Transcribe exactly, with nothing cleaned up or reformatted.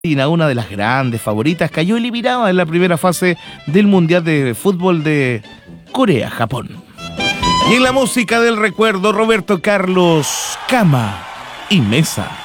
Una de las grandes favoritas, cayó eliminada en la primera fase del Mundial de Fútbol de Corea-Japón. Y en la música del recuerdo, Roberto Carlos, Cama y Mesa.